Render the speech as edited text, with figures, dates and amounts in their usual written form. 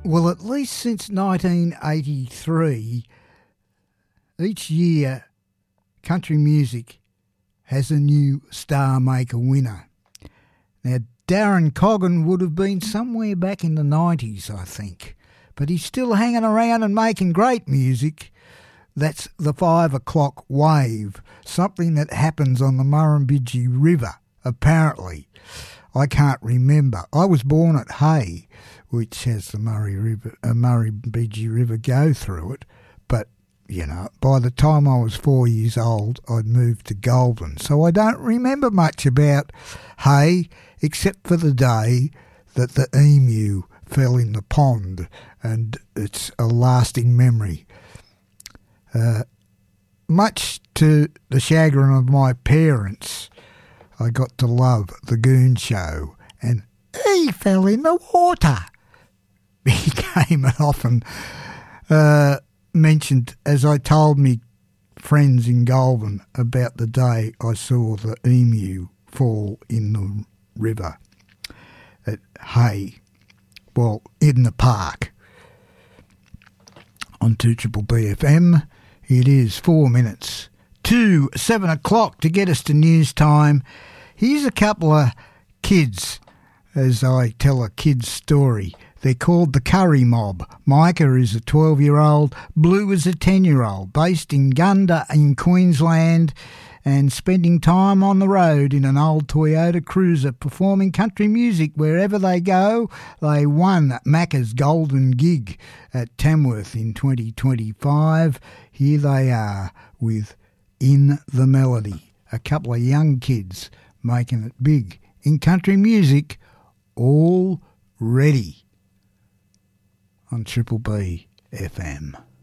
Well, at least since 1983, each year country music has a new Star Maker winner. Now, Darren Coggan would have been somewhere back in the 90s, I think, but he's still hanging around and making great music. That's the 5 o'clock wave, something that happens on the Murrumbidgee River, apparently. I can't remember. I was born at Hay, which has the Murrumbidgee River go through it, but, you know, by the time I was 4 years old, I'd moved to Goulburn, so I don't remember much about Hay, except for the day that the emu fell in the pond, and it's a lasting memory. Much to the chagrin of my parents, I got to love The Goon Show, and he fell in the water. He came and often mentioned, as I told me friends in Goulburn about the day I saw the emu fall in the river at Hay, well, in the park. On 2BBB FM, it is 4 minutes to 7 o'clock to get us to news time. Here's a couple of kids, as I tell a kid's story. They're called the Curry Mob. Micah is a 12-year-old, Blue is a 10-year-old, based in Gunda in Queensland and spending time on the road in an old Toyota Cruiser performing country music wherever they go. They won Macca's Golden Gig at Tamworth in 2025. Here they are with In the Melody, a couple of young kids making it big in country music already on 2BBB FM.